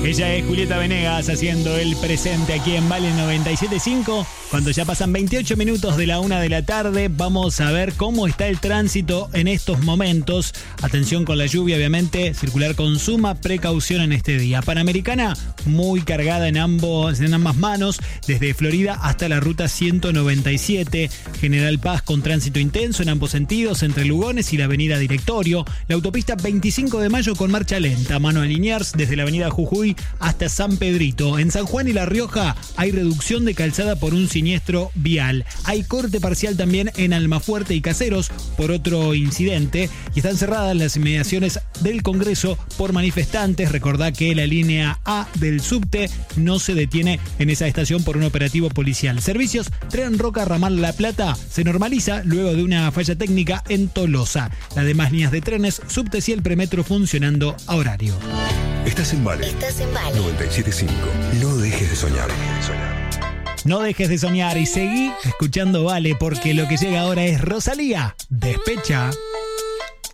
Ella es Julieta Venegas haciendo el presente aquí en Vale 97.5. Cuando ya pasan 28 minutos de la 1 de la tarde, vamos a ver cómo está el tránsito en estos momentos. Atención con la lluvia, obviamente, circular con suma precaución en este día. Panamericana muy cargada en ambas manos, desde Florida hasta la ruta 197. General Paz con tránsito intenso en ambos sentidos, entre Lugones y la avenida Directorio. La autopista 25 de Mayo con marcha lenta, mano a Liniers, desde la avenida Jujuy hasta San Pedrito. En San Juan y La Rioja hay reducción de calzada por un siniestro vial. Hay corte parcial también en Almafuerte y Caseros por otro incidente, y están cerradas las inmediaciones del Congreso por manifestantes. Recordá que la línea A del subte no se detiene en esa estación por un operativo policial. Servicios Tren Roca Ramal La Plata se normaliza luego de una falla técnica en Tolosa. Las demás líneas de trenes, subtes y el premetro funcionando a horario. Estás en Vale. 97.5. No dejes de soñar. No dejes de soñar y seguí escuchando Vale, porque lo que llega ahora es Rosalía. Despecha.